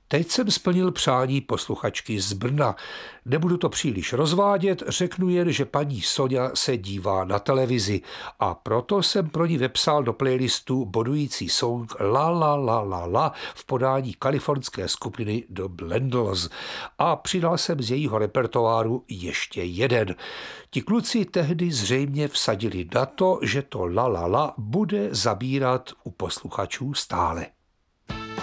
Teď jsem splnil přání posluchačky z Brna. Nebudu to příliš rozvádět, řeknu jen, že paní Soňa se dívá na televizi a proto jsem pro ní vepsal do playlistu bodující song La La La La La v podání kalifornské skupiny The Blendles a přidal jsem z jejího repertoáru ještě jeden. Ti kluci tehdy zřejmě vsadili na to, že to La La La bude zabírat u posluchačů stále.